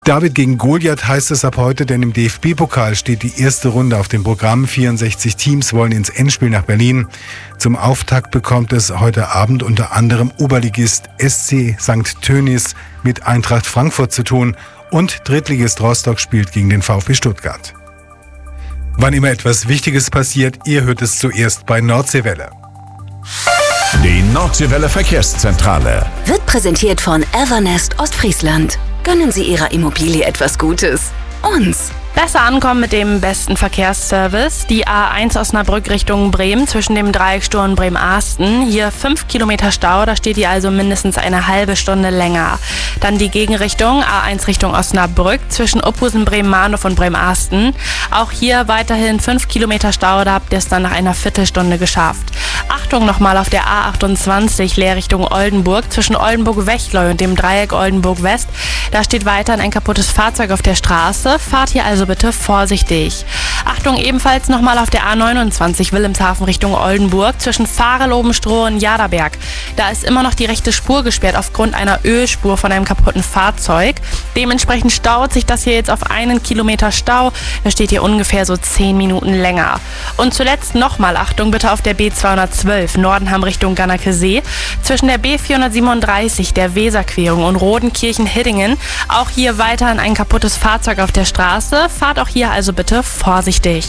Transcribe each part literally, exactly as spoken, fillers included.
David gegen Goliath heißt es ab heute, denn im D F B-Pokal steht die erste Runde auf dem Programm. vierundsechzig Teams wollen ins Endspiel nach Berlin. Zum Auftakt bekommt es heute Abend unter anderem Oberligist S C Sankt Tönnies mit Eintracht Frankfurt zu tun und Drittligist Rostock spielt gegen den VfB Stuttgart. Wann immer etwas Wichtiges passiert, ihr hört es zuerst bei Nordseewelle. Die Nordseewelle Verkehrszentrale wird präsentiert von Evernest Ostfriesland. Gönnen Sie Ihrer Immobilie etwas Gutes. Uns. Besser ankommen mit dem besten Verkehrsservice. Die A eins Osnabrück Richtung Bremen zwischen dem Dreiecksturm Bremen-Arsten. Hier fünf Kilometer Stau, da steht die also mindestens eine halbe Stunde länger. Dann die Gegenrichtung, A eins Richtung Osnabrück zwischen Ophusen, Bremen-Mahnhof und Bremen-Arsten. Auch hier weiterhin fünf Kilometer Stau, da habt ihr es dann nach einer Viertelstunde geschafft. Achtung nochmal auf der A achtundzwanzig Leerrichtung Oldenburg zwischen Oldenburg-Wechleu und dem Dreieck Oldenburg-West. Da steht weiterhin ein kaputtes Fahrzeug auf der Straße. Fahrt hier also bitte vorsichtig. Achtung ebenfalls nochmal auf der A neunundzwanzig Wilhelmshaven Richtung Oldenburg zwischen Fahrelobenstroh und Jaderberg. Da ist immer noch die rechte Spur gesperrt aufgrund einer Ölspur von einem kaputten Fahrzeug. Dementsprechend staut sich das hier jetzt auf einen Kilometer Stau. Da steht hier ungefähr so zehn Minuten länger. Und zuletzt nochmal Achtung bitte auf der B zweihundertzwölf Nordenham Richtung Gannakesee zwischen der B vierhundertsiebenunddreißig der Weserquerung und Rodenkirchen-Hiddingen. Auch hier weiterhin ein kaputtes Fahrzeug auf der Straße. Fahrt auch hier also bitte vorsichtig.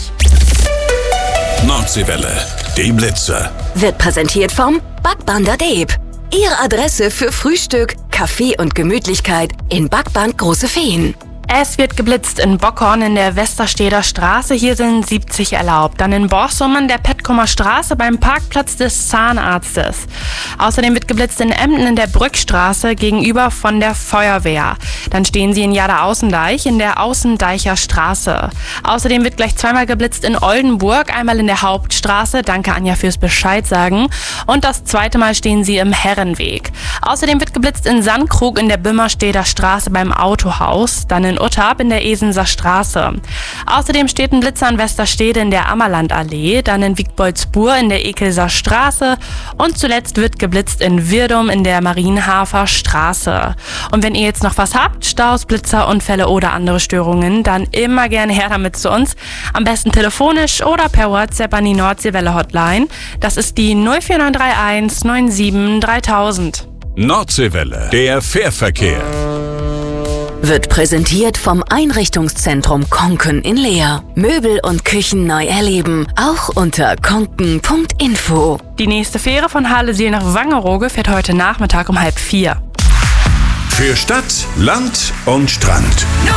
Nordseewelle, die Blitzer. Wird präsentiert vom Backband der Deep. Ihre Adresse für Frühstück, Kaffee und Gemütlichkeit in Backband Große Feen. Es wird geblitzt in Bockhorn in der Westersteder Straße, hier sind siebzig erlaubt. Dann in Borsummen der Petkomer Straße beim Parkplatz des Zahnarztes. Außerdem wird geblitzt in Emden in der Brückstraße gegenüber von der Feuerwehr. Dann stehen sie in Jada-Außendeich in der Außendeicher Straße. Außerdem wird gleich zweimal geblitzt in Oldenburg, einmal in der Hauptstraße, danke Anja fürs Bescheid sagen, und das zweite Mal stehen sie im Herrenweg. Außerdem wird geblitzt in Sandkrug in der Bümmersteder Straße beim Autohaus, dann in Uttarp in der Esenser Straße. Außerdem steht ein Blitzer in Westerstede in der Ammerlandallee, dann in Wiegboldsbur in der Ekelser Straße und zuletzt wird geblitzt in Wirdum in der Marienhafer Straße. Und wenn ihr jetzt noch was habt, Staus, Blitzer, Unfälle oder andere Störungen, dann immer gerne her damit zu uns. Am besten telefonisch oder per WhatsApp an die Nordseewelle Hotline. Das ist die null vier neun drei eins neun sieben dreitausend. Nordseewelle, der Fährverkehr. Wird präsentiert vom Einrichtungszentrum Konken in Leer. Möbel und Küchen neu erleben, auch unter konken punkt info. Die nächste Fähre von Haleseel nach Wangerooge fährt heute Nachmittag um halb vier. Für Stadt, Land und Strand.